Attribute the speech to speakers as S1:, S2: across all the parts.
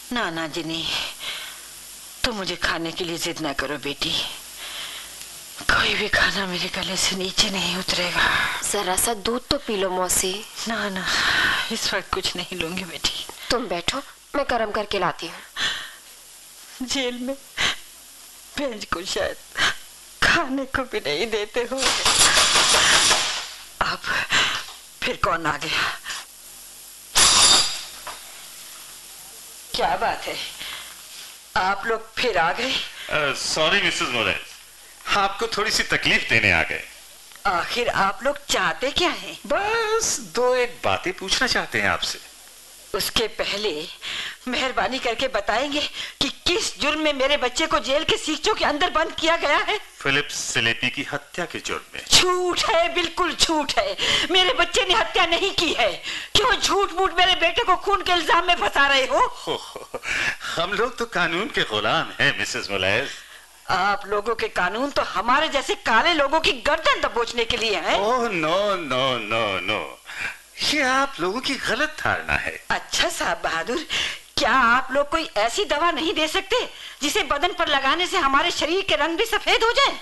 S1: ना ना जिनी, तुम मुझे खाने के लिए जिद ना करो बेटी। कोई भी खाना मेरे गले से नीचे नहीं उतरेगा।
S2: जरा सा दूध तो पी लो मौसी।
S1: ना ना, इस वक्त कुछ नहीं लूंगी बेटी।
S2: तुम बैठो, मैं गर्म करके लाती हूँ।
S1: जेल में बेंच को शायद खाने को भी नहीं देते हो। अब फिर कौन आ गया? क्या बात है, आप लोग फिर आ गए?
S3: सॉरी मिसेस मोरेज, आपको थोड़ी सी तकलीफ देने आ गए।
S1: आखिर आप लोग चाहते क्या हैं?
S3: बस दो एक बातें पूछना चाहते हैं आपसे।
S1: उसके पहले मेहरबानी करके बताएंगे कि किस जुर्म में मेरे बच्चे को जेल के सीखचों के अंदर बंद किया गया है?
S3: फिलिप सेलेपी की हत्या के जुर्म में।
S1: झूठ है, बिल्कुल झूठ है। मेरे बच्चे ने हत्या नहीं की है। क्यों झूठ मूठ मेरे बेटे को खून के इल्जाम में फंसा रहे हो?
S3: हम लोग तो कानून के गुलाम हैं मिसेस मोरेज।
S1: आप लोगों के कानून तो हमारे जैसे काले लोगों की गर्दन दबोचने के लिए हैं।
S3: Oh no no no no, ये आप लोगों की गलत धारणा है।
S1: अच्छा साहब बहादुर, क्या आप लोग कोई ऐसी दवा नहीं दे सकते जिसे बदन पर लगाने से हमारे शरीर के रंग भी सफेद हो जाए?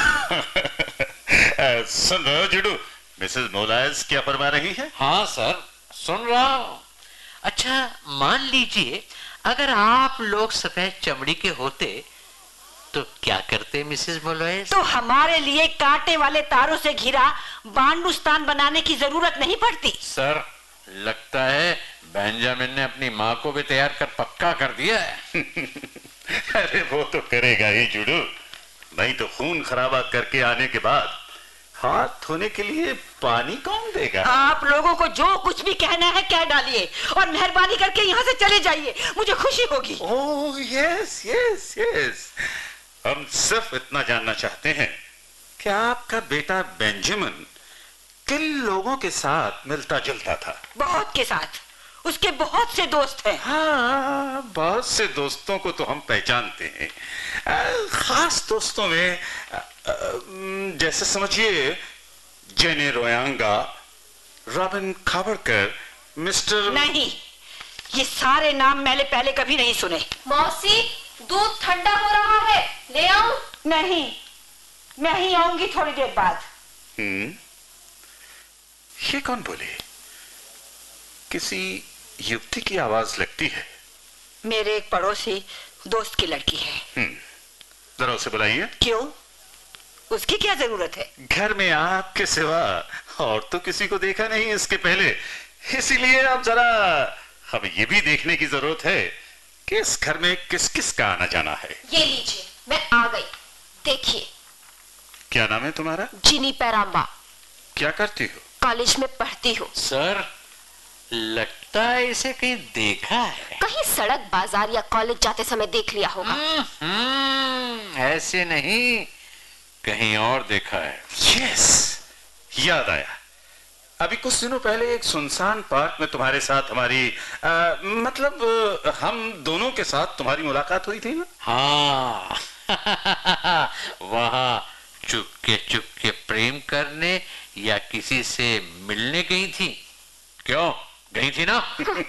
S3: सुन रहे हो जुडू, मिसेस मोरेज क्या फरमा रही है?
S4: हाँ सर, सुन रहा हूँ। अच्छा मान लीजिए अगर आप लोग सफेद चमड़ी के होते तो क्या करते मिसेस मोरेज?
S1: तो हमारे लिए कांटे वाले तारों से घिरा बांडुस्तान बनाने की जरूरत नहीं पड़ती।
S4: सर लगता है बेंजामिन ने अपनी माँ को भी तैयार कर पक्का कर दिया है।
S3: अरे वो तो करेगा ही जुडू, नहीं तो खून खराबा करके आने के बाद हाथ धोने के लिए पानी कौन देगा?
S1: आप लोगों को जो कुछ भी कहना है कह डालिए और मेहरबानी करके यहाँ से चले जाइए, मुझे खुशी होगी।
S3: ओह यस यस यस, हम सिर्फ इतना जानना चाहते हैं कि आपका बेटा बेंजामिन किन लोगों के साथ मिलता जुलता था?
S1: बहुत के साथ, उसके बहुत से दोस्त हैं।
S3: हाँ, बहुत से दोस्तों को तो हम पहचानते हैं। खास दोस्तों में जैसे समझिए जेने रोयांगा, रॉबिन खाबरकर, मिस्टर...
S1: नहीं, ये सारे नाम मैंने पहले कभी नहीं सुने।
S2: मौसी, दूध ठंडा हो रहा है, ले आऊं?
S1: नहीं, मैं ही आऊंगी थोड़ी देर बाद।
S3: ये कौन बोले? किसी युवती की आवाज लगती है।
S1: मेरे एक पड़ोसी दोस्त की लड़की है।
S3: जरा उसे बुलाइए।
S1: क्यों? उसकी क्या जरूरत है?
S3: घर में आपके सिवा और तो किसी को देखा नहीं इसके पहले, इसीलिए अब जरा हमें ये भी देखने की जरूरत है कि इस घर में किस किस का आना जाना है।
S2: ये लीजिए, मैं आ गई। देखिए।
S3: क्या नाम है तुम्हारा?
S2: जिनी पेराम्बा।
S3: क्या करती हो?
S2: कॉलेज में पढ़ती हूँ।
S4: सर लगता है इसे कहीं देखा है।
S2: कहीं सड़क, बाजार या कॉलेज जाते समय देख लिया होगा।
S4: ऐसे नहीं, कहीं और देखा है।
S3: यस, याद आया। अभी कुछ दिनों पहले एक सुनसान पार्क में तुम्हारे साथ हमारी मतलब हम दोनों के साथ तुम्हारी मुलाकात हुई थी ना?
S4: हाँ वहां चुपके प्रेम करने या किसी से मिलने गई थी? क्यों गई थी ना?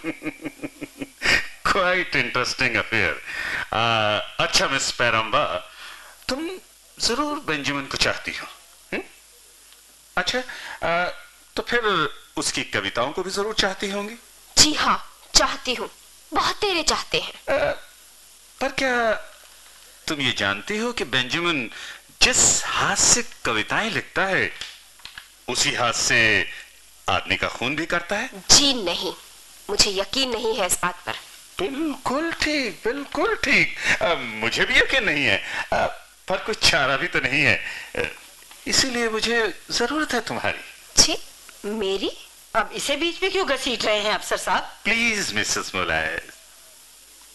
S3: Quite interesting affair. अच्छा मिस पेराम्बा, तुम जरूर बेंजामिन को चाहती हो? अच्छा, तो फिर उसकी कविताओं को भी जरूर चाहती होंगी?
S2: जी हाँ, चाहती हूँ। बहुत तेरे चाहते हैं।
S3: पर क्या तुम ये जानती हो कि बेंजामिन जिस हाथ से कविताएं लिखता है उसी हाथ से आदमी का खून भी करता है?
S2: जी नहीं, मुझे यकीन नहीं है इस बात पर।
S3: बिल्कुल ठीक, बिल्कुल ठीक। मुझे भी यकीन नहीं है, पर कुछ चारा भी तो नहीं है, इसीलिए मुझे जरूरत है तुम्हारी।
S2: छी, मेरी?
S1: अब इसे बीच में क्यों घसीट रहे हैं अफसर साहब?
S3: Please Mrs मोरेज,